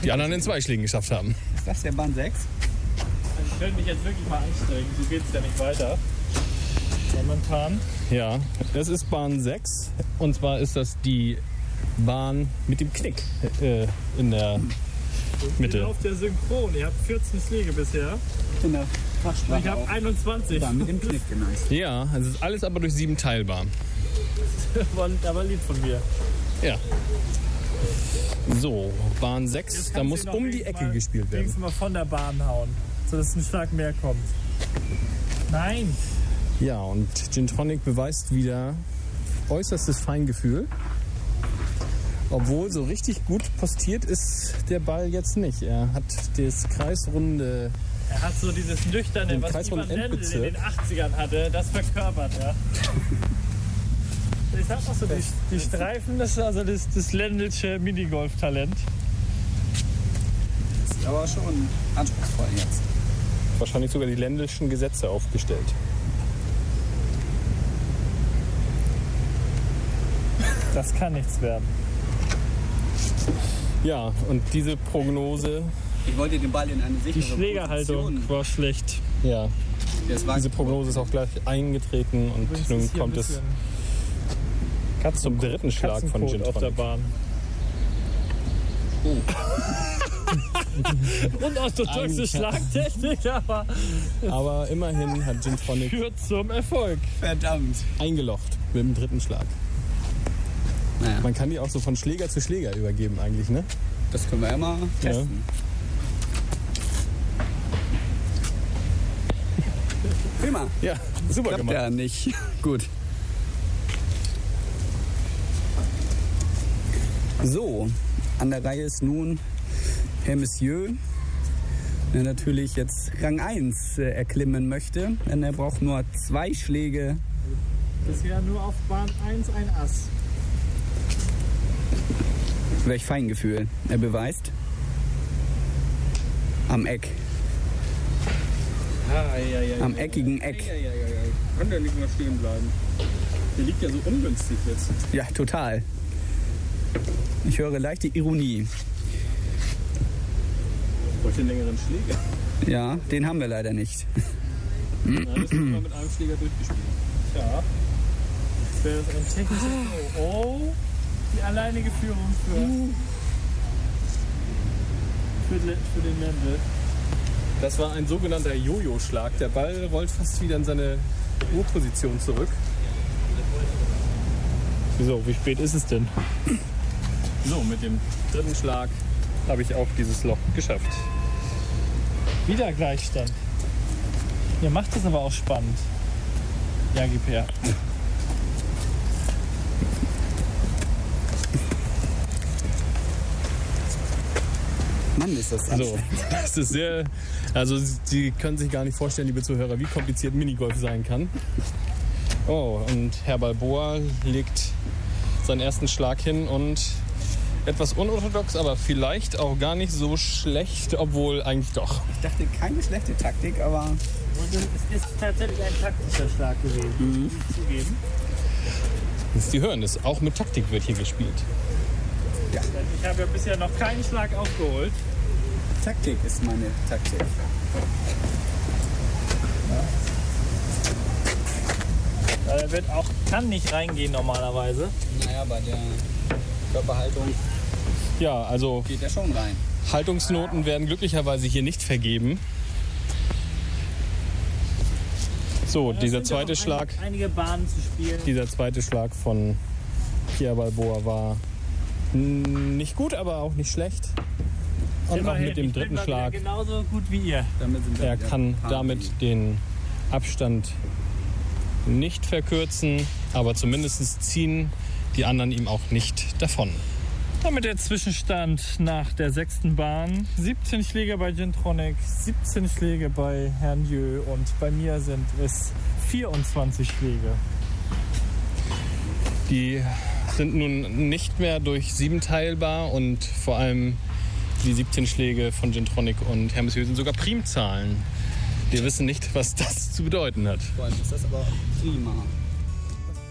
die anderen in 2 Schlägen geschafft haben. Ist das der Bahn 6? Also ich könnte mich jetzt wirklich mal anstrengen, so geht es ja nicht weiter. Momentan. Ja, das ist Bahn 6 und zwar ist das die Bahn mit dem Knick in der Mitte. Auf der Synchron. Ihr habt 14 Schläge bisher. In der Fachsprache. Ich habe 21. Bahn mit dem Knick genannt. Ja, es ist alles aber durch 7 teilbar. Aber lieb von mir. Ja. So, Bahn 6, da muss um die Ecke gespielt werden. Mal von der Bahn hauen, sodass ein Schlag mehr kommt. Nein! Ja, und Gin Tonic beweist wieder äußerstes Feingefühl. Obwohl so richtig gut postiert ist der Ball jetzt nicht. Er hat das kreisrunde... Er hat so dieses Nüchterne, was Ivan Lendl in den 80ern hatte, das verkörpert, ja. Ich sag auch so, die Streifen, das ist also das Lendlsche Minigolf-Talent. Das ist aber schon anspruchsvoll jetzt. Wahrscheinlich sogar die Lendlschen Gesetze aufgestellt. Das kann nichts werden. Ja, und diese Prognose... Ich wollte den Ball in eine sichere Die Schlägerhaltung Position. war schlecht. Ja, Das war diese Prognose ist auch gleich eingetreten und nun kommt es zum dritten Schlag von Gin auf der Tonic. Bahn. Unorthodoxe Schlagtechnik, Aber immerhin hat Gin Tonic führt zum Erfolg. Verdammt. eingelocht mit dem dritten Schlag. Naja, Man kann die auch so von Schläger zu Schläger übergeben eigentlich, ne? das können wir ja mal testen. Prima. Ja, super Klappt gemacht. ja nicht. Gut. So, an der Reihe ist nun Herr Monsieur, der natürlich jetzt Rang 1 erklimmen möchte, denn er braucht nur 2 Schläge. Bisher nur auf Bahn 1 ein Ass. Welch Feingefühl er beweist. Am Eck. Am eckigen Eck. Kann der nicht mehr stehen bleiben? Der liegt ja so ungünstig jetzt. Ja, total. Ich höre leichte Ironie. Ich wollte den längeren Schläger. Ja, den haben wir leider nicht. Nein, das haben wir mit einem Schläger durchgespielt. Ja. Das wäre das ein technisches Go. Oh, die alleinige Führung für den Lendl. Das war ein sogenannter Jojo-Schlag. Der Ball rollt fast wieder in seine Urposition zurück. Wieso, wie spät ist es denn? So, mit dem dritten Schlag habe ich auch dieses Loch geschafft. Wieder Gleichstand. Ihr macht das aber auch spannend. Ja, gib her. Mann, ist das So, anstrengend. das ist sehr. Also, Sie können sich gar nicht vorstellen, liebe Zuhörer, wie kompliziert Minigolf sein kann. Oh, und Herr Balboa legt seinen ersten Schlag hin und etwas unorthodox, aber vielleicht auch gar nicht so schlecht, obwohl eigentlich doch. Ich dachte, keine schlechte Taktik, aber Und es ist tatsächlich ein taktischer Schlag gewesen, muss ich zugeben. Sie hören es, auch mit Taktik wird hier gespielt. ja, Denn ich habe ja bisher noch keinen Schlag aufgeholt. Taktik ist meine Taktik. Er wird auch, kann nicht reingehen normalerweise. Naja, bei der Körperhaltung Ja, also geht er schon rein. Haltungsnoten werden glücklicherweise hier nicht vergeben. So, Es dieser sind ja zweite noch Schlag. Einige Bahnen zu spielen. Dieser zweite Schlag von Pierre Balboa war nicht gut, aber auch nicht schlecht. Und auch mit dem ich bin dritten mal wieder Schlag, genauso gut wie ihr. Damit sind wir er wieder kann Paar damit den Abstand nicht verkürzen, aber zumindest ziehen die anderen ihm auch nicht davon. Damit der Zwischenstand nach der 6. Bahn. 17 Schläge bei Gin Tonic, 17 Schläge bei Herrn Jö und bei mir sind es 24 Schläge. Die sind nun nicht mehr durch 7 teilbar und vor allem die 17 Schläge von Gin Tonic und Herr Monsieur sind sogar Primzahlen. Wir wissen nicht, was das zu bedeuten hat. Vor allem ist das aber prima.